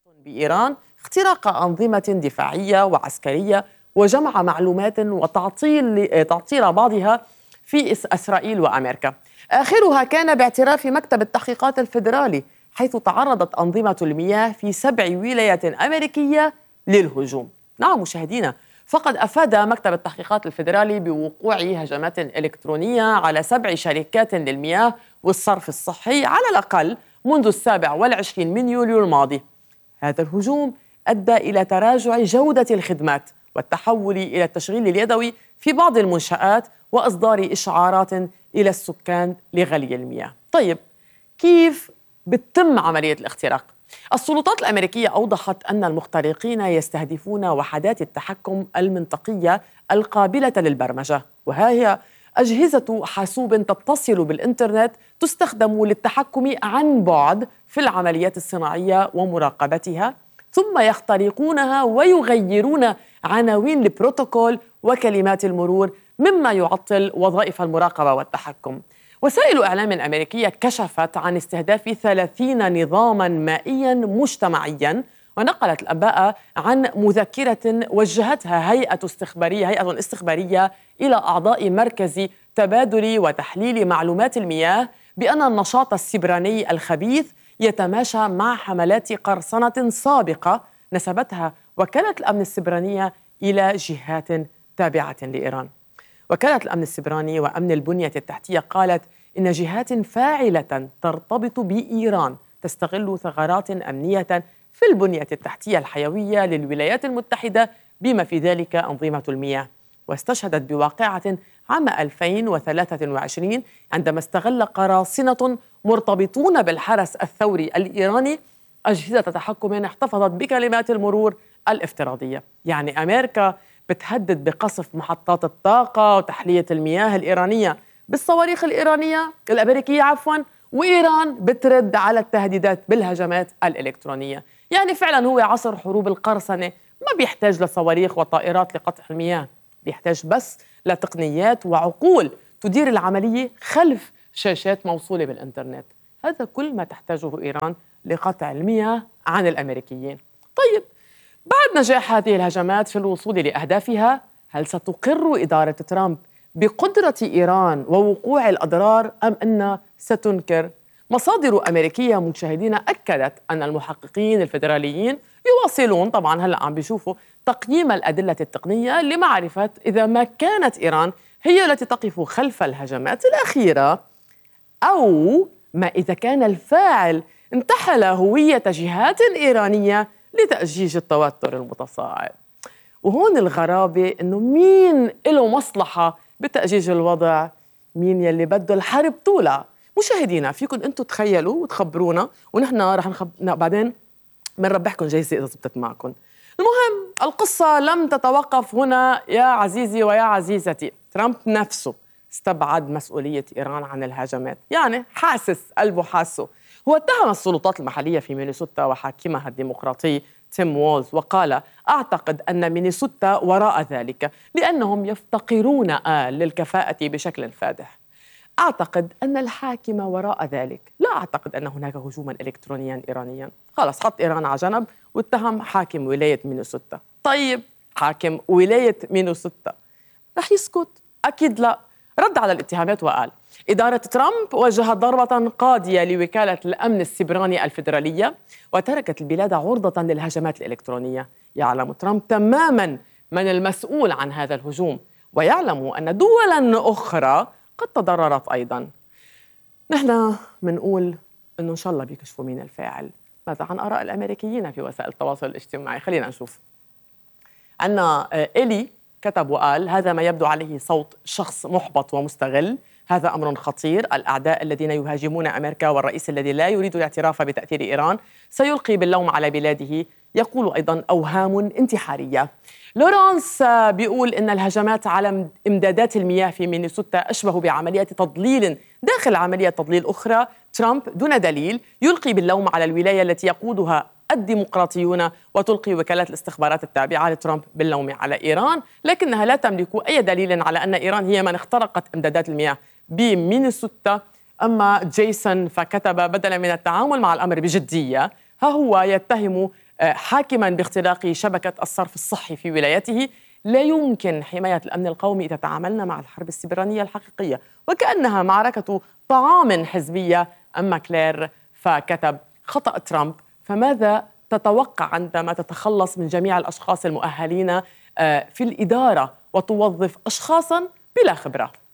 بإيران اختراق أنظمة دفاعية وعسكرية وجمع معلومات وتعطيل بعضها في إسرائيل وأمريكا. آخرها كان باعتراف مكتب التحقيقات الفيدرالي، حيث تعرضت أنظمة المياه في 7 ولايات أمريكية للهجوم. نعم مشاهدينا، فقد أفاد مكتب التحقيقات الفيدرالي بوقوع هجمات إلكترونية على 7 شركات للمياه والصرف الصحي على الأقل منذ 27 من يوليو الماضي. هذا الهجوم أدى إلى تراجع جودة الخدمات والتحول إلى التشغيل اليدوي في بعض المنشآت وإصدار إشعارات إلى السكان لغلي المياه. طيب، كيف بتتم عملية الاختراق؟ السلطات الأمريكية أوضحت أن المخترقين يستهدفون وحدات التحكم المنطقية القابلة للبرمجة، وهي أجهزة حاسوب تتصل بالإنترنت تستخدم للتحكم عن بعد في العمليات الصناعية ومراقبتها، ثم يخترقونها ويغيرون عناوين البروتوكول وكلمات المرور، مما يعطل وظائف المراقبة والتحكم. وسائل إعلام أمريكية كشفت عن استهداف 30 نظاماً مائياً مجتمعياً، ونقلت الأنباء عن مذكرة وجهتها هيئة استخبارية إلى أعضاء مركز تبادل وتحليل معلومات المياه بأن النشاط السبراني الخبيث يتماشى مع حملات قرصنة سابقة نسبتها وكالة الأمن السبرانية إلى جهات تابعة لإيران. وكالة الأمن السبراني وأمن البنية التحتية قالت إن جهات فاعلة ترتبط بإيران تستغل ثغرات أمنية في البنية التحتية الحيوية للولايات المتحدة بما في ذلك أنظمة المياه. واستشهدت بواقعة عام 2023 عندما استغل قراصنة مرتبطون بالحرس الثوري الإيراني أجهزة تحكم احتفظت بكلمات المرور الافتراضية. يعني أمريكا بتهدد بقصف محطات الطاقة وتحلية المياه الإيرانية بالصواريخ الأمريكية وإيران بترد على التهديدات بالهجمات الإلكترونية. يعني فعلا هو عصر حروب القرصنة، ما بيحتاج لصواريخ وطائرات لقطع المياه، بيحتاج بس لتقنيات وعقول تدير العملية خلف شاشات موصولة بالإنترنت. هذا كل ما تحتاجه إيران لقطع المياه عن الأمريكيين. طيب، بعد نجاح هذه الهجمات في الوصول لأهدافها، هل ستقر إدارة ترامب بقدرة إيران ووقوع الأضرار أم أن ستنكر؟ مصادر أمريكية مشاهدين أكدت أن المحققين الفيدراليين يواصلون طبعا هلأ عم بيشوفوا تقييم الأدلة التقنية لمعرفة إذا ما كانت إيران هي التي تقف خلف الهجمات الأخيرة، أو ما إذا كان الفاعل انتحل هوية جهات إيرانية لتأجيج التوتر المتصاعد. وهون الغرابة إنه مين له مصلحة بتأجيج الوضع؟ مين يلي بده الحرب طولها؟ مشاهدينا، فيكم أنتم تخيلوا وتخبرونا، ونحن رح بعدين بنربحكم جايزة إذا زبطت معكم. المهم، القصة لم تتوقف هنا يا عزيزي ويا عزيزتي. ترامب نفسه استبعد مسؤولية إيران عن الهجمات، يعني حاسس قلبه حاسه. هو اتهم السلطات المحلية في مينيسوتا وحاكمها الديمقراطي تيم وولز وقال: أعتقد أن مينيسوتا وراء ذلك لأنهم يفتقرون للكفاءة بشكل فادح. أعتقد أن الحاكم وراء ذلك، لا أعتقد أن هناك هجوما إلكترونيا إيرانيا. خلص، حط إيران على جنب واتهم حاكم ولاية مينيسوتا. طيب، حاكم ولاية مينيسوتا رح يسكت؟ أكيد لا. رد على الاتهامات وقال: إدارة ترامب وجهت ضربة قاضية لوكالة الأمن السبراني الفيدرالية وتركت البلاد عرضة للهجمات الإلكترونية. يعلم ترامب تماما من المسؤول عن هذا الهجوم، ويعلم أن دولا أخرى قد تضررت أيضا. نحن منقول أنه إن شاء الله بيكشفوا مين الفاعل. ماذا عن آراء الأمريكيين في وسائل التواصل الاجتماعي؟ خلينا نشوف. عنا إلي كتب وقال: هذا ما يبدو عليه صوت شخص محبط ومستغل. هذا أمر خطير. الأعداء الذين يهاجمون أمريكا والرئيس الذي لا يريد الاعتراف بتأثير إيران سيلقي باللوم على بلاده. يقول أيضا: أوهام انتحارية. لورانس بيقول إن الهجمات على إمدادات المياه في مينيسوتا أشبه بعملية تضليل داخل عملية تضليل أخرى. ترامب دون دليل يلقي باللوم على الولاية التي يقودها الديمقراطيون وتلقي وكالات الاستخبارات التابعة لترامب باللوم على إيران، لكنها لا تملك أي دليل على أن إيران هي من اخترقت إمدادات المياه بمينيسوتا. أما جيسون فكتب: بدلا من التعامل مع الأمر بجدية، ها هو يتهم حاكما باختراق شبكة الصرف الصحي في ولايته. لا يمكن حماية الأمن القومي إذا تعاملنا مع الحرب السبرانية الحقيقية، وكأنها معركة طعام حزبية. أما كلير فكتب: خطأ ترامب. فماذا تتوقع عندما تتخلص من جميع الأشخاص المؤهلين في الإدارة وتوظف أشخاصا بلا خبرة؟